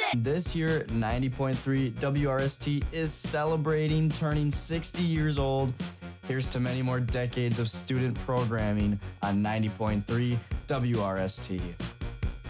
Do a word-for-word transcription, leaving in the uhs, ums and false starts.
This year, ninety point three W R S T is celebrating turning sixty years old. Here's to many more decades of student programming on ninety point three W R S T.